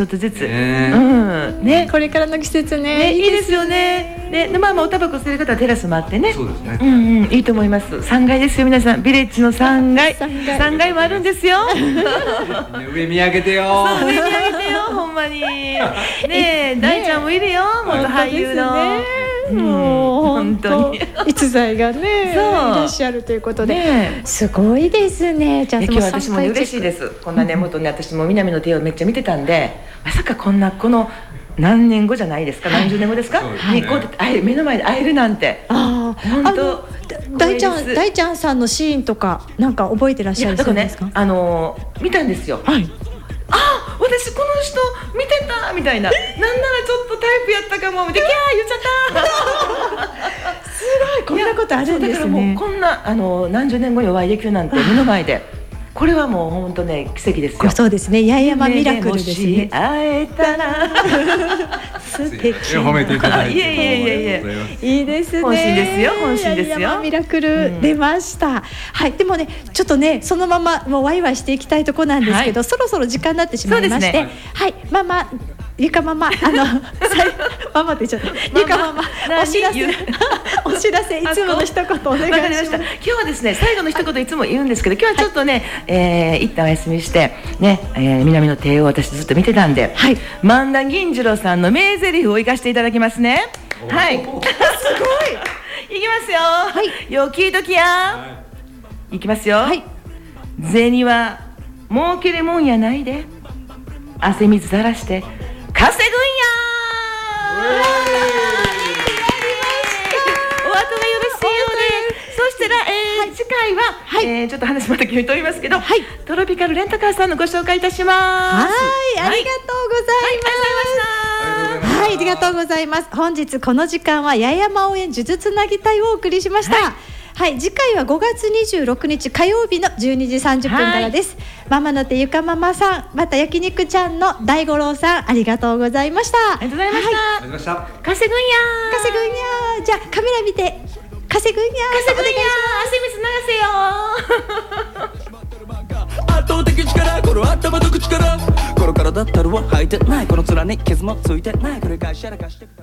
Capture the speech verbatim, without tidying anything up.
ちょっとずつ、 ねうんね、 これからの季節ね、 ね、いいですよね。で、まあまあおタバコ吸える方はテラスもあってね。 そうですね。 うんうん、いいと思います。さんがいですよ皆さん。ビレッジのさんがい、 さんがいさんがいもあるんですよ。 上見上げてよ。 そう上に上げてよほんまに。ねえ、大ちゃんもいるよ、元俳優の。 うん、もう本当に逸材がねいらっしゃるということで、 ね、 すごいですね。じゃあ今日私もね嬉しいです。こんなね元ね私も南の帝をめっちゃ見てたんで、まさかこんなこの何年後じゃないですか、何十年後ですか、にこう会える目の前で会えるなんて。 ああ、 本当大ちゃん大ちゃんさんのシーンとかなんか覚えてらっしゃるんですか？ ね、あの見たんですよ。 はい。 あ、私この人見てたみたいな、なんならちょっとタイプやったかもでキャー言っちゃったすごい、こんなことあるんですね。 だからもうこんなあの何十年後にお会いできるなんて目の前で、これはもう本当ね奇跡ですよ。 そうですね、八重山ミラクルですね。もし会えたら素敵褒めていただいて、 いえいえいえいえ、 いいですね。 本心ですよ、本心ですよ。 八重山ミラクル出ました、うん、はい。でもねちょっとねそのままもうワイワイしていきたいとこなんですけど、はい、そろそろ時間になってしまいまして、ね、はい、ママゆかママ、あのママって言っちゃった。ゆかママ、お知らせお知らせいつもの一言お願いします。今日はですね最後の一言いつも言うんですけど、今日はちょっとね、はい、えー、一旦お休みしてね、えー、南の帝を私ずっと見てたんで、はい、萬田銀次郎さんの名台詞を生かしていただきますね。はい、すごいいきますよ、はい、よう聞いときや、はい、いきますよ、はい、銭は儲けるもんやないで、汗水垂らして稼ぐんやー。お後がよろしいようで、そしたら、えーはい、次回は、はい、えー、ちょっと話また決めておりますけど、はい、トロピカルレンタカーさんのご紹介いたします。 はい、ありがとうございます。はい、ありがとうございます。本日この時間は八重山応援呪術つなぎ隊をお送りしました。はい、はい、次回はごがつにじゅうろくにち火曜日のじゅうにじさんじゅっぷんからです。はい、ママの手ゆかママさん、また焼肉ちゃんの大五郎さん、ありがとうございました。 ありがとうございました。はい、稼ぐんやー、 稼ぐんやー。じゃあカメラ見て稼ぐんやー、 稼ぐんやー、汗水流せよー圧倒的力、この頭と口から、この体ったるは履いてない、この面に傷もついてない、繰り返しやらかして